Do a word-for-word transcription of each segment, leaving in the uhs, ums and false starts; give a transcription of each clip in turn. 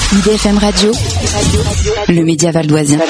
I D F M Radio, le média valdoisien.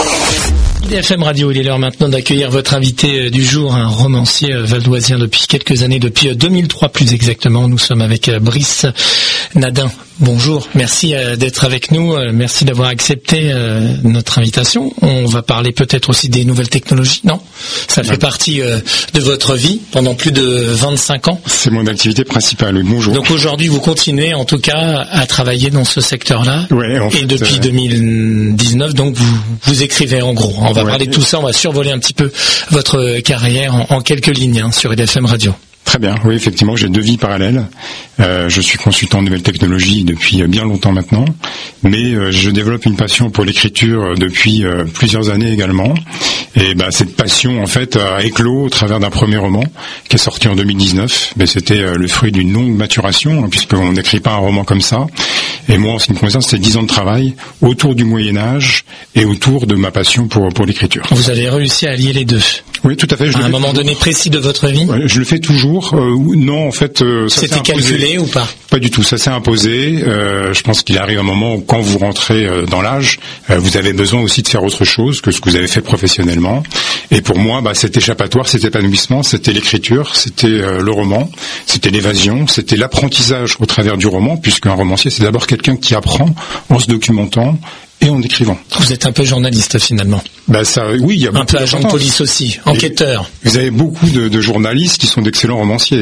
I D F M Radio, il est l'heure maintenant d'accueillir votre invité du jour, un romancier valdoisien depuis quelques années, depuis deux mille trois plus exactement. Nous sommes avec Brice Nadin. Bonjour, merci d'être avec nous, merci d'avoir accepté notre invitation. On va parler peut-être aussi des nouvelles technologies, non ? Ça fait partie de votre vie pendant plus de vingt-cinq ans. C'est mon activité principale, oui, bonjour. Donc aujourd'hui, vous continuez en tout cas à travailler dans ce secteur-là. Ouais, en fait, et depuis euh... deux mille dix-neuf, donc vous, vous écrivez en gros. On va ouais. parler de tout ça, on va survoler un petit peu votre carrière en, en quelques lignes hein, sur I D F M Radio. Très bien, oui, effectivement, j'ai deux vies parallèles. Euh, je suis consultant en nouvelles technologies depuis bien longtemps maintenant, mais euh, je développe une passion pour l'écriture depuis euh, plusieurs années également. Et bah, cette passion, en fait, a éclos au travers d'un premier roman qui est sorti en deux mille dix-neuf. Mais c'était euh, le fruit d'une longue maturation, hein, puisqu'on n'écrit pas un roman comme ça. Et moi, en ce qui me concerne, c'était dix ans de travail autour du Moyen-Âge et autour de ma passion pour, pour l'écriture. Vous avez réussi à allier les deux. Oui, tout à fait. Je à un moment toujours. donné précis de votre vie. Ouais, je le fais toujours. Euh, non, en fait, euh, ça c'était calculé ou pas? Pas du tout. Ça s'est imposé. Euh, je pense qu'il arrive un moment où, quand vous rentrez euh, dans l'âge, euh, vous avez besoin aussi de faire autre chose que ce que vous avez fait professionnellement. Et pour moi, bah, cet échappatoire, cet épanouissement, c'était l'écriture, c'était euh, le roman, c'était l'évasion, c'était l'apprentissage au travers du roman, puisqu'un romancier, c'est d'abord quelqu'un qui apprend en se documentant et en écrivant. Vous êtes un peu journaliste finalement. Bah ça, oui, il y a un peu agent de police aussi, enquêteur. Et vous avez beaucoup de, de journalistes qui sont d'excellents romanciers.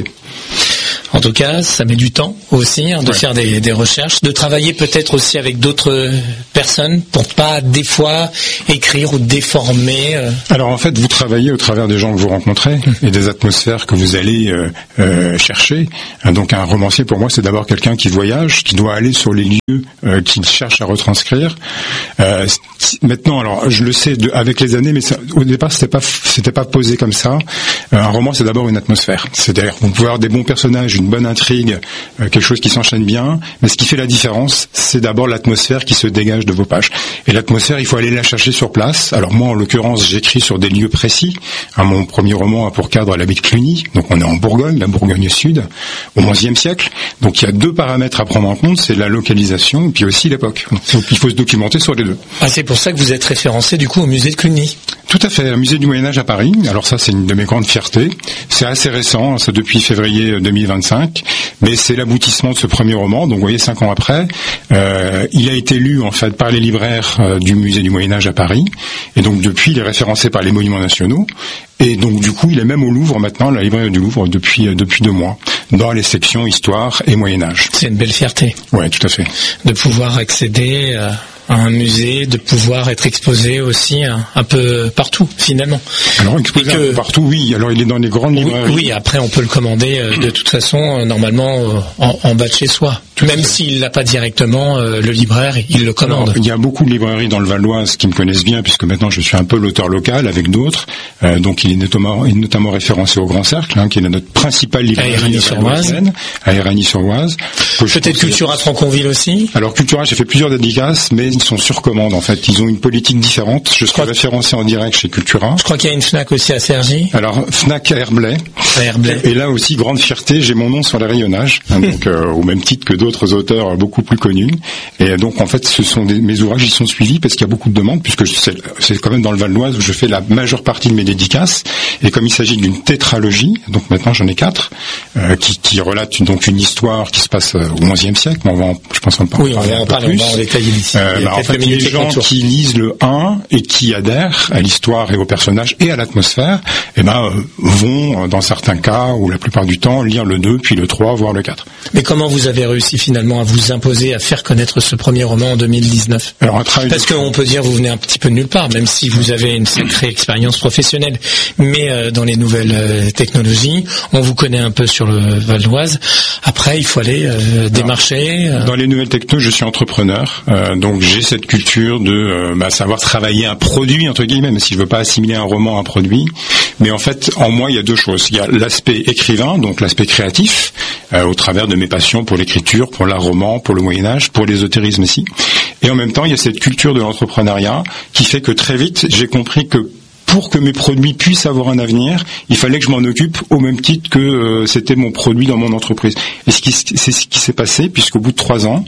En tout cas, ça met du temps aussi hein, de ouais. faire des, des recherches, de travailler peut-être aussi avec d'autres personnes pour pas des fois écrire ou déformer. Euh... Alors en fait, vous travaillez au travers des gens que vous rencontrez mmh. et des atmosphères que vous allez euh, euh, chercher. Donc un romancier pour moi, c'est d'abord quelqu'un qui voyage, qui doit aller sur les lieux euh, qu'il cherche à retranscrire. Euh, maintenant, alors je le sais de, avec les années, mais ça, au départ c'était pas c'était pas posé comme ça. Euh, un roman, c'est d'abord une atmosphère. C'est-à-dire vous pouvez avoir des bons personnages, une bonne intrigue, euh, quelque chose qui s'enchaîne bien, mais ce qui fait la différence, c'est d'abord l'atmosphère qui se dégage de vos pages. Et l'atmosphère, il faut aller la chercher sur place. Alors moi, en l'occurrence, j'écris sur des lieux précis. Hein, mon premier roman a pour cadre l'abbaye de Cluny, donc on est en Bourgogne, la Bourgogne Sud, au onzième siècle. Donc il y a deux paramètres à prendre en compte, c'est la localisation et puis aussi l'époque. Donc il faut se documenter sur les deux. Ah, c'est pour ça que vous êtes référencé du coup au musée de Cluny. Tout à fait, un musée du Moyen-Âge à Paris. Alors ça, c'est une de mes grandes fiertés. C'est assez récent, c'est depuis février deux mille vingt-cinq, mais c'est l'aboutissement de ce premier roman. Donc vous voyez, cinq ans après, euh, il a été lu en fait par les libraires euh, du musée du Moyen-Âge à Paris, et donc depuis, il est référencé par les monuments nationaux. Et donc du coup, il est même au Louvre maintenant, la librairie du Louvre, depuis depuis deux mois, dans les sections Histoire et Moyen-Âge. C'est une belle fierté. Ouais, tout à fait. De pouvoir accéder à... à un musée, de pouvoir être exposé aussi un, un peu partout finalement. Alors exposé que, un peu partout, oui. Alors il est dans les grandes librairies. Oui, oui, après on peut le commander euh, de toute façon euh, normalement euh, en, en bas de chez soi. Tout Même s'il l'a pas directement, euh, le libraire il le commande. Alors, il y a beaucoup de librairies dans le Val d'Oise qui me connaissent bien, puisque maintenant je suis un peu l'auteur local avec d'autres. Euh, donc il est notamment, il est notamment référencé au Grand Cercle, hein, qui est notre principale librairie à Éragny-sur-Oise. À Éragny-sur-Oise. Peut-être Cultura Franconville aussi. Alors Cultura, j'ai fait plusieurs dédicaces, mais ils sont sur commande en fait. Ils ont une politique différente. Je suis référencé en direct chez Cultura. Je crois qu'il y a une Fnac aussi à Cergy. Alors Fnac à Herblay. À Herblay. Et là aussi, grande fierté, j'ai mon nom sur les rayonnages, hein, donc euh, au même titre que d'autres auteurs beaucoup plus connus. Et donc en fait, ce sont des, mes ouvrages qui sont suivis parce qu'il y a beaucoup de demandes, puisque c'est, c'est quand même dans le Val d'Oise où je fais la majeure partie de mes dédicaces. Et comme il s'agit d'une tétralogie, donc maintenant j'en ai quatre, euh, qui, qui relatent donc une histoire qui se passe au onzième siècle. Mais on va, en, je pense, en parler. Oui, on va en parler. On va en détailler ici. Euh, bah, en fait, les gens qui lisent le un et qui adhèrent à l'histoire et aux personnages et à l'atmosphère, eh ben euh, vont dans certains cas ou la plupart du temps lire le deux, puis le trois, voire le quatre. Mais comment vous avez réussi finalement à vous imposer, à faire connaître ce premier roman en deux mille dix-neuf? Alors un travail. Parce de... qu'on peut dire vous venez un petit peu de nulle part, même si vous avez une sacrée expérience professionnelle. Mais euh, dans les nouvelles euh, technologies, on vous connaît un peu sur le Val d'Oise. Après, il faut aller euh, démarcher. Euh... Dans les nouvelles techno, je suis entrepreneur, euh, donc j'ai cette culture de euh, bah, savoir travailler un produit entre guillemets, même si je veux pas assimiler un roman à un produit. Mais en fait, en moi, il y a deux choses. Il y a l'aspect écrivain, donc l'aspect créatif, euh, au travers de mes passions pour l'écriture, pour l'art roman, pour le Moyen-Âge, pour l'ésotérisme aussi. Et en même temps, il y a cette culture de l'entrepreneuriat qui fait que très vite, j'ai compris que pour que mes produits puissent avoir un avenir, il fallait que je m'en occupe au même titre que euh, c'était mon produit dans mon entreprise. Et ce qui, c'est ce qui s'est passé, puisqu'au bout de trois ans,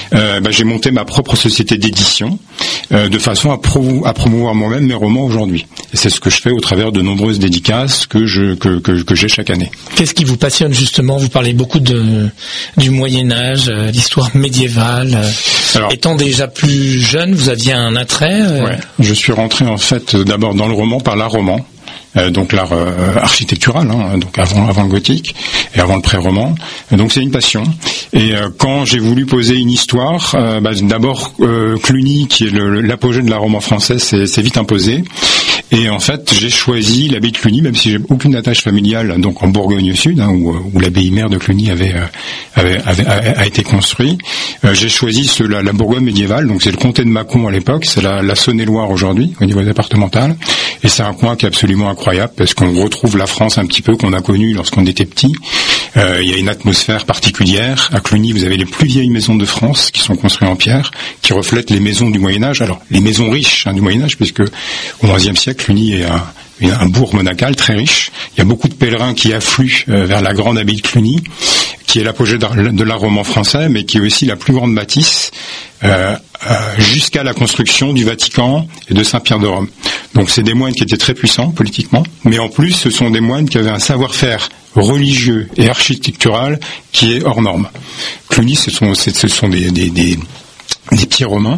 euh, bah, j'ai monté ma propre société d'édition euh, de façon à, pro- à promouvoir moi-même mes romans aujourd'hui. Et c'est ce que je fais au travers de nombreuses dédicaces que je que, que, que j'ai chaque année. Qu'est-ce qui vous passionne justement? Vous parlez beaucoup de du Moyen-Âge, euh, l'histoire médiévale. Euh, Alors, étant déjà plus jeune, vous aviez un attrait euh... ouais, je suis rentré en fait d'abord dans le roman par l'art roman. Euh, donc l'art euh, architectural, hein, donc avant avant le gothique et avant le pré-roman. Donc c'est une passion. Et euh, quand j'ai voulu poser une histoire, euh, bah, d'abord euh, Cluny, qui est le, l'apogée de l'art roman français, c'est, c'est vite imposé. Et en fait, j'ai choisi l'abbaye de Cluny, même si j'ai aucune attache familiale, donc en Bourgogne Sud, hein, où, où l'abbaye mère de Cluny avait, euh, avait, avait a, a été construit. Euh, j'ai choisi ce, la, la Bourgogne médiévale, donc c'est le comté de Mâcon à l'époque, c'est la, la Saône-et-Loire aujourd'hui, au niveau départemental. Et c'est un coin qui est absolument incroyable, parce qu'on retrouve la France un petit peu qu'on a connue lorsqu'on était petit. Euh, il y a une atmosphère particulière. À Cluny, vous avez les plus vieilles maisons de France qui sont construites en pierre, qui reflètent les maisons du Moyen-Âge. Alors, les maisons riches hein, du Moyen-Âge, puisque au onzième siècle, Cluny est un, un bourg monacal très riche. Il y a beaucoup de pèlerins qui affluent euh, vers la grande abbaye de Cluny, qui est l'apogée de l'art roman français, mais qui est aussi la plus grande bâtisse euh, euh, jusqu'à la construction du Vatican et de Saint-Pierre de Rome. Donc c'est des moines qui étaient très puissants politiquement, mais en plus ce sont des moines qui avaient un savoir-faire religieux et architectural qui est hors norme. Cluny, ce sont, ce sont des, des, des, des pieds romains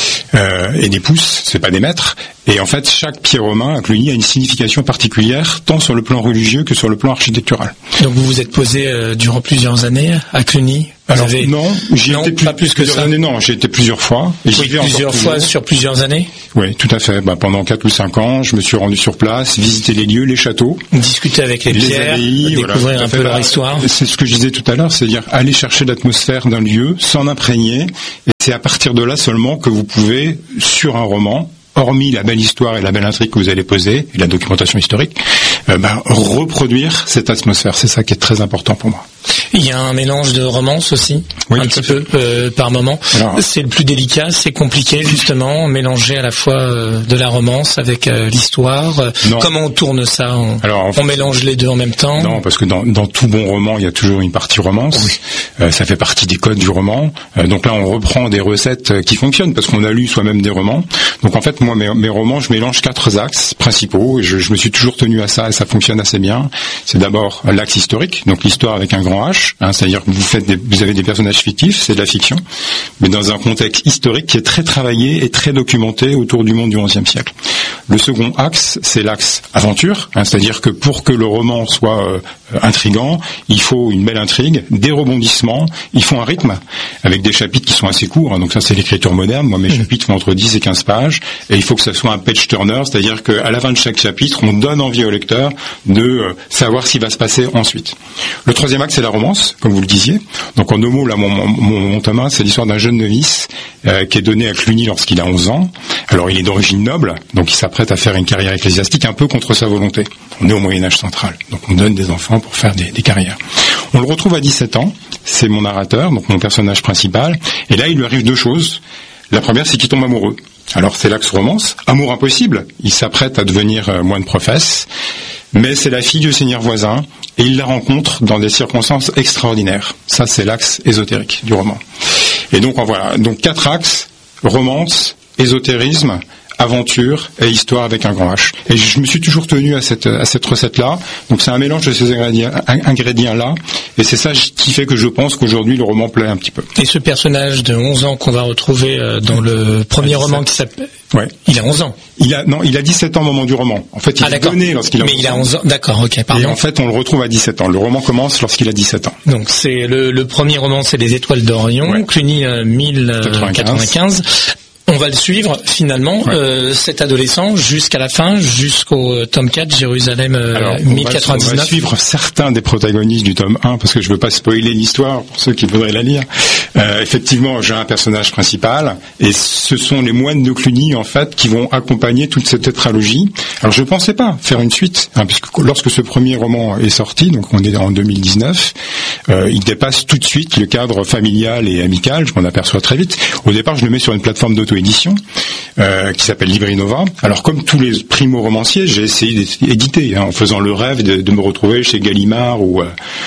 euh, et des pouces, c'est pas des mètres. Et en fait, chaque pied romain à Cluny a une signification particulière, tant sur le plan religieux que sur le plan architectural. Donc vous vous êtes posé euh, durant plusieurs années à Cluny? Alors avez... non, j'y non, étais plus, pas plus que ça. Années, non, j'ai été plusieurs fois. Et oui, plusieurs fois toujours. Sur plusieurs années. Oui, tout à fait. Bah, pendant quatre ou cinq ans, je me suis rendu sur place, visiter les lieux, les châteaux, discuter avec les, les pierres, abbayes, découvrir voilà, un peu leur histoire. C'est ce que je disais tout à l'heure, c'est-à-dire aller chercher l'atmosphère d'un lieu, s'en imprégner, et c'est à partir de là seulement que vous pouvez, sur un roman, hormis la belle histoire et la belle intrigue que vous allez poser, et la documentation historique, euh, bah, reproduire cette atmosphère. C'est ça qui est très important pour moi. Il y a un mélange de romance aussi, oui, un petit peu euh, par moment. Alors, c'est le plus délicat, c'est compliqué justement, mélanger à la fois euh, de la romance avec euh, l'histoire. Non. Comment on tourne ça? On, Alors, en fait, on mélange les deux en même temps? Non, parce que dans, dans tout bon roman, il y a toujours une partie romance. Oui. Euh, ça fait partie des codes du roman. Euh, donc là, on reprend des recettes qui fonctionnent parce qu'on a lu soi-même des romans. Donc en fait, moi, mes, mes romans, je mélange quatre axes principaux et je, je me suis toujours tenu à ça et ça fonctionne assez bien. C'est d'abord l'axe historique, donc l'histoire avec un grand H. Hein, c'est-à-dire que vous faites des, vous avez des personnages fictifs, c'est de la fiction, mais dans un contexte historique qui est très travaillé et très documenté autour du monde du onzième siècle. Le second axe, c'est l'axe aventure, hein, c'est-à-dire que pour que le roman soit euh, intrigant, il faut une belle intrigue, des rebondissements, il faut un rythme, avec des chapitres qui sont assez courts, hein, donc ça c'est l'écriture moderne, moi mes mmh. chapitres font entre dix et quinze pages, et il faut que ça soit un page turner, c'est-à-dire qu'à la fin de chaque chapitre, on donne envie au lecteur de euh, savoir ce qui va se passer ensuite. Le troisième axe, c'est la romance, comme vous le disiez. Donc en deux mots, là, mon, mon, mon Thomas, c'est l'histoire d'un jeune novice euh, qui est donné à Cluny lorsqu'il a onze ans. Alors il est d'origine noble, donc il s'apprête à faire une carrière ecclésiastique un peu contre sa volonté. On est au Moyen-Âge central, donc on donne des enfants pour faire des, des carrières. On le retrouve à dix-sept ans, c'est mon narrateur, donc mon personnage principal, et là il lui arrive deux choses. La première, c'est qu'il tombe amoureux. Alors c'est l'axe romance, amour impossible, il s'apprête à devenir euh, moine professe, mais c'est la fille du seigneur voisin, et il la rencontre dans des circonstances extraordinaires. Ça, c'est l'axe ésotérique du roman. Et donc, voilà. Donc, quatre axes, romance, ésotérisme, aventure et histoire avec un grand H. Et je me suis toujours tenu à cette, à cette recette-là. Donc, c'est un mélange de ces ingrédients, ingrédients-là. Et c'est ça qui fait que je pense qu'aujourd'hui, le roman plaît un petit peu. Et ce personnage de onze ans qu'on va retrouver dans le premier roman qui s'appelle... Ouais. Il a onze ans. Il a, non, il a dix-sept ans au moment du roman. En fait, il ah, est né lorsqu'il a Mais onze ans. il a onze ans. D'accord, ok, pardon. Et en fait, on le retrouve à dix-sept ans. Le roman commence lorsqu'il a dix-sept ans. Donc, c'est le, le premier roman, c'est Les Étoiles d'Orion, ouais. Cluny euh, mille quatre-vingt-quinze. On va le suivre finalement, ouais. euh, cet adolescent jusqu'à la fin, jusqu'au euh, tome quatre, Jérusalem euh, Alors, mille quatre-vingt-dix-neuf. On va suivre certains des protagonistes du tome un, parce que je veux pas spoiler l'histoire pour ceux qui voudraient la lire. Euh, effectivement, j'ai un personnage principal, et ce sont les moines de Cluny, en fait, qui vont accompagner toute cette tétralogie. Alors, je pensais pas faire une suite, hein, puisque lorsque ce premier roman est sorti, donc on est en deux mille dix-neuf, euh, il dépasse tout de suite le cadre familial et amical, je m'en aperçois très vite. Au départ, je le mets sur une plateforme d'auto édition euh, qui s'appelle Librinova. Alors comme tous les primo-romanciers, j'ai essayé d'éditer hein, en faisant le rêve de, de me retrouver chez Gallimard ou, euh,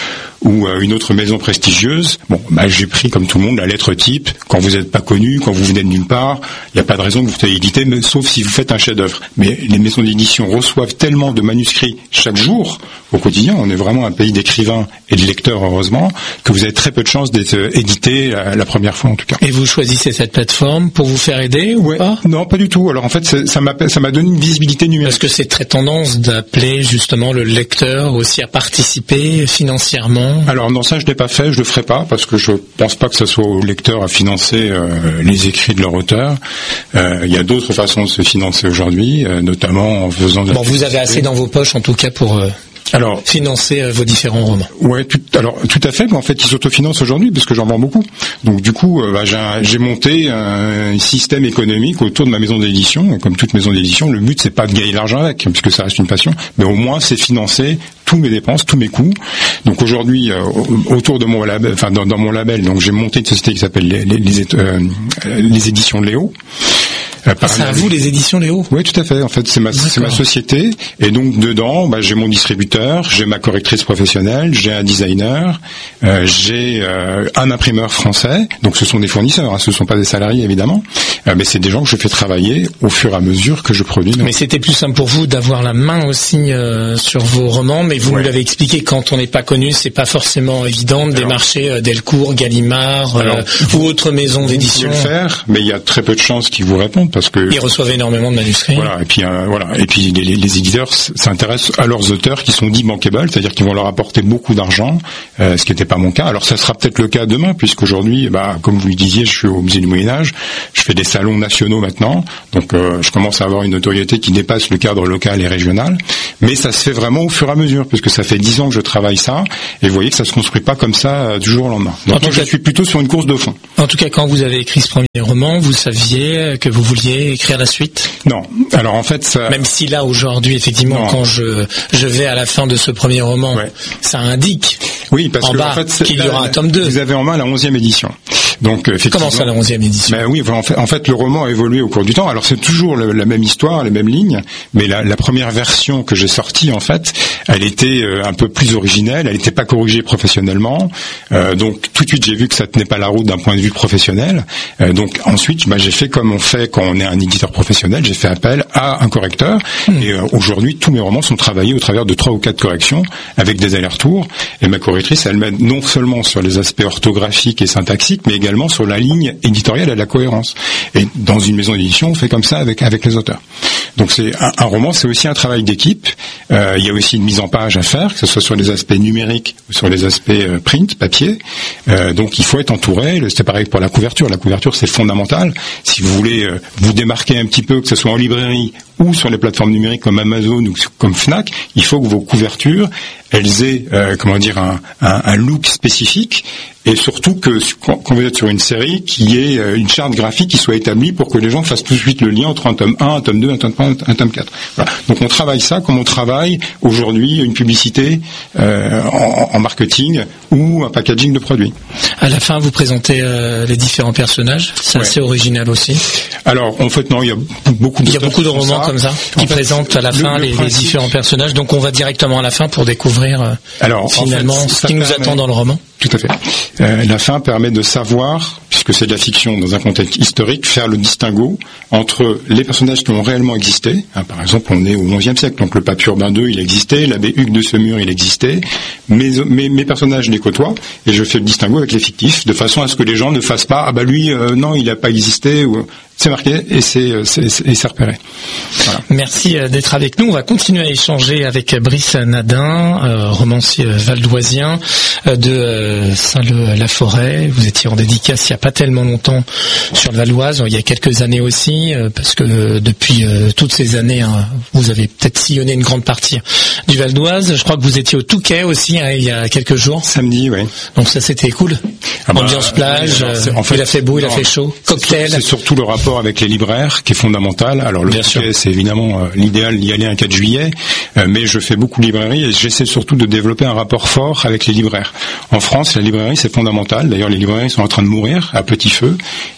ou euh, une autre maison prestigieuse. Bon, bah, j'ai pris comme tout le monde la lettre type. Quand vous n'êtes pas connu, quand vous venez de nulle part, il n'y a pas de raison que vous soyez édité, mais, sauf si vous faites un chef-d'œuvre. Mais les maisons d'édition reçoivent tellement de manuscrits chaque jour, au quotidien, on est vraiment un pays d'écrivains et de lecteurs, heureusement, que vous avez très peu de chances d'être édité la, la première fois en tout cas. Et vous choisissez cette plateforme pour vous faire aider ou ouais, pas? Non, pas du tout. Alors en fait, ça m'a ça m'a donné une visibilité numérique. Parce que c'est très tendance d'appeler justement le lecteur aussi à participer financièrement. Alors non, ça je l'ai pas fait, je le ferai pas parce que je pense pas que ce soit au lecteur à financer euh, les écrits de leur auteur. Euh, il y a d'autres façons de se financer aujourd'hui, euh, notamment en faisant. De bon, vous avez assez dans vos poches en tout cas pour. Euh... Alors, financer euh, vos différents romans. Ouais, tout, alors tout à fait. Mais en fait, ils s'autofinancent aujourd'hui parce que j'en vends beaucoup. Donc du coup, euh, bah, j'ai, un, j'ai monté un système économique autour de ma maison d'édition. Et comme toute maison d'édition, le but c'est pas de gagner de l'argent avec, puisque ça reste une passion, mais au moins c'est financer tous mes dépenses, tous mes coûts. Donc aujourd'hui, euh, autour de mon label, enfin dans, dans mon label, donc j'ai monté une société qui s'appelle les, les, les, euh, les éditions Léo. Euh, c'est à vous les éditions Léo? Oui, tout à fait. En fait, c'est ma, c'est ma société. Et donc, dedans, bah, j'ai mon distributeur, j'ai ma correctrice professionnelle, j'ai un designer, euh, j'ai euh, un imprimeur français. Donc, ce sont des fournisseurs, hein, ce ne sont pas des salariés, évidemment. Euh, mais c'est des gens que je fais travailler au fur et à mesure que je produis. Mais c'était plus simple pour vous d'avoir la main aussi euh, sur vos romans. Mais vous ouais. nous l'avez expliqué, quand on n'est pas connu, c'est pas forcément évident de démarcher euh, Delcourt, Gallimard alors, euh, ou autre maison d'édition. Vous pouvez le faire, mais il y a très peu de chances qu'ils vous répondent. Parce que ils reçoivent énormément de manuscrits. Voilà, et puis euh, voilà, et puis les, les éditeurs s'intéressent à leurs auteurs qui sont dits bankable, c'est-à-dire qu'ils vont leur apporter beaucoup d'argent, euh, ce qui n'était pas mon cas. Alors ça sera peut-être le cas demain, puisqu'aujourd'hui, bah, comme vous le disiez, je suis au musée du Moyen Âge, je fais des salons nationaux maintenant, donc euh, je commence à avoir une notoriété qui dépasse le cadre local et régional. Mais ça se fait vraiment au fur et à mesure, puisque ça fait dix ans que je travaille ça, et vous voyez que ça se construit pas comme ça euh, du jour au lendemain. Donc moi, cas, je suis plutôt sur une course de fond. En tout cas, quand vous avez écrit ce premier roman, vous saviez que vous vouliez écrire la suite? Non. Alors en fait, ça... même si là aujourd'hui, effectivement, non. quand je je vais à la fin de ce premier roman, ouais. ça indique oui, parce en que, bas en fait, qu'il y aura un tome deux. Vous avez en main la onzième édition. Donc effectivement. Comment ça, la onzième édition? Ben oui, en fait, en fait, le roman a évolué au cours du temps. Alors c'est toujours le, la même histoire, les mêmes lignes, mais la, la première version que j'ai sortie, en fait, elle était euh, un peu plus originelle. Elle n'était pas corrigée professionnellement. Euh, donc tout de suite, j'ai vu que ça tenait pas la route d'un point de vue professionnel. Euh, donc ensuite, ben, j'ai fait comme on fait quand on est un éditeur professionnel. J'ai fait appel à un correcteur. Mmh. Et euh, aujourd'hui, tous mes romans sont travaillés au travers de trois ou quatre corrections avec des allers-retours. Et ma correctrice, elle m'aide non seulement sur les aspects orthographiques et syntaxiques, mais également sur la ligne éditoriale et la cohérence. Et dans une maison d'édition, on fait comme ça avec avec les auteurs. Donc c'est un, un roman, c'est aussi un travail d'équipe. Euh, il y a aussi une mise en page à faire, que ce soit sur les aspects numériques ou sur les aspects euh, print, papier. Euh, donc il faut être entouré. C'est pareil pour la couverture. La couverture, c'est fondamental. Si vous voulez euh, vous démarquer un petit peu, que ce soit en librairie ou sur les plateformes numériques comme Amazon ou comme Fnac, il faut que vos couvertures, elles aient, euh, comment dire, un, un, un look spécifique. Et surtout que quand vous êtes sur une série, qu'il y ait une charte graphique qui soit établie pour que les gens fassent tout de suite le lien entre un tome un, un tome deux, un tome trois, un tome quatre. Voilà. Donc on travaille ça comme on travaille aujourd'hui une publicité euh, en, en marketing ou un packaging de produits. À la fin, vous présentez euh, les différents personnages. C'est ouais. assez original aussi. Alors en fait non, il y a beaucoup de il y a beaucoup de romans ça. comme ça qui fait, présentent à la fin le, le les, les différents personnages. Donc on va directement à la fin pour découvrir euh, Alors, finalement en fait, ce qui nous permet... attend dans le roman. Tout à fait. Euh, la fin permet de savoir, puisque c'est de la fiction dans un contexte historique, faire le distinguo entre les personnages qui ont réellement existé. Hein, par exemple, on est au onzième siècle, donc le pape Urbain deux, il existait, l'abbé Hugues de Semur, il existait. Mes, mes, mes personnages les côtoient, et je fais le distinguo avec les fictifs, de façon à ce que les gens ne fassent pas, ah bah lui, euh, non, il n'a pas existé, ou... c'est marqué et c'est, c'est, c'est, c'est repéré. Voilà. Merci d'être avec nous. On va continuer à échanger avec Brice Nadin, euh, romancier valdoisien euh, de euh, Saint-Leu-la-Forêt. Vous étiez en dédicace il n'y a pas tellement longtemps sur le Val d'Oise, il y a quelques années aussi, euh, parce que euh, depuis euh, toutes ces années, hein, vous avez peut-être sillonné une grande partie du Val d'Oise. Je crois que vous étiez au Touquet aussi hein, il y a quelques jours. Samedi, oui. Donc ça, c'était cool. Ah bah, Ambiance plage, euh, en fait, il a fait beau, il non, a fait chaud. Cocktail. C'est surtout le rapport avec les libraires qui est fondamental. Alors le Touquet, c'est évidemment euh, l'idéal d'y aller un quatre juillet, euh, mais je fais beaucoup de librairies et j'essaie surtout de développer un rapport fort avec les libraires. En France, la librairie, c'est fondamental. D'ailleurs, les librairies sont en train de mourir à petit feu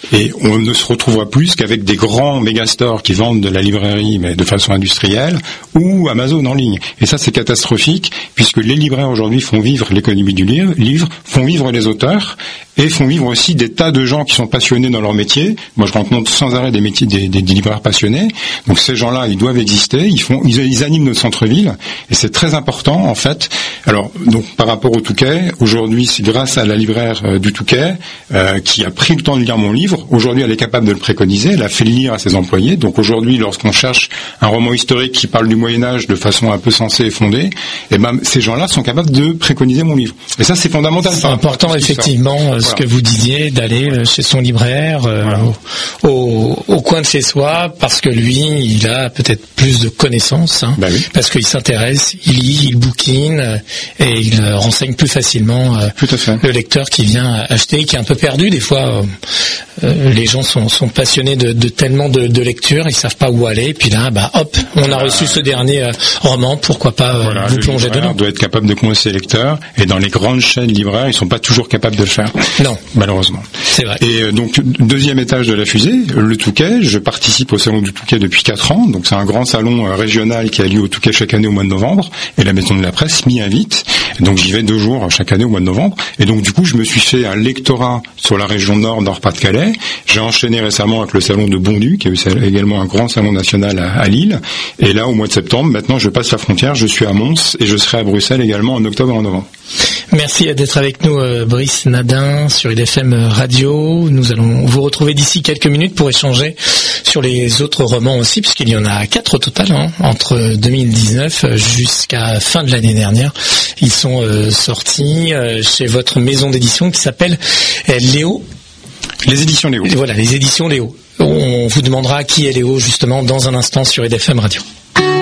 Et on ne se retrouvera plus qu'avec des grands mégastores qui vendent de la librairie, mais de façon industrielle, ou Amazon en ligne. Et ça, c'est catastrophique, puisque les libraires aujourd'hui font vivre l'économie du livre, font vivre les auteurs, et font vivre aussi des tas de gens qui sont passionnés dans leur métier. Moi, je rencontre sans arrêt des métiers des, des, des libraires passionnés. Donc ces gens-là, ils doivent exister. Ils font, ils, ils animent notre centre-ville, et c'est très important en fait. Alors, donc par rapport au Touquet, aujourd'hui, c'est grâce à la libraire euh, du Touquet euh, qui a pris le temps de lire mon livre. Aujourd'hui, elle est capable de le préconiser. Elle a fait le lire à ses employés. Donc aujourd'hui, lorsqu'on cherche un roman historique qui parle du Moyen Âge de façon un peu sensée et fondée, et ben ces gens-là sont capables de préconiser mon livre. Et ça, c'est fondamental. C'est important, effectivement. Ce voilà. que vous disiez, d'aller chez son libraire, euh, voilà. au, au, au coin de chez soi, parce que lui, il a peut-être plus de connaissances, hein, bah oui. parce qu'il s'intéresse, il lit, il bouquine, et il euh, renseigne plus facilement euh, Tout à fait. le lecteur qui vient acheter, qui est un peu perdu. Des fois, euh, les gens sont, sont passionnés de, de tellement de, de lecture, ils savent pas où aller, et puis là, bah hop, on a reçu ce dernier euh, roman, pourquoi pas euh, voilà, vous plonger dedans. On doit être capable de convaincre les lecteurs, et dans les grandes chaînes libraires, ils sont pas toujours capables de le faire. Non. Malheureusement. C'est vrai. Et donc, deuxième étage de la fusée, le Touquet. Je participe au salon du Touquet depuis quatre ans. Donc, c'est un grand salon euh, régional qui a lieu au Touquet chaque année au mois de novembre. Et la Maison de la Presse m'y invite. Donc, j'y vais deux jours chaque année au mois de novembre. Et donc, du coup, je me suis fait un lectorat sur la région nord, Nord-Pas-de-Calais. J'ai enchaîné récemment avec le salon de Bondu, qui est également un grand salon national à, à Lille. Et là, au mois de septembre, maintenant, je passe la frontière. Je suis à Mons et je serai à Bruxelles également en octobre et en novembre. Merci d'être avec nous, euh, Brice Nadin, sur I D F M Radio. Nous allons vous retrouver d'ici quelques minutes pour échanger sur les autres romans aussi, puisqu'il y en a quatre au total, hein, entre deux mille dix-neuf jusqu'à fin de l'année dernière. Ils sont euh, sortis euh, chez votre maison d'édition qui s'appelle euh, Léo. Les éditions Léo. Voilà, les éditions Léo. On vous demandera qui est Léo, justement, dans un instant sur I D F M Radio.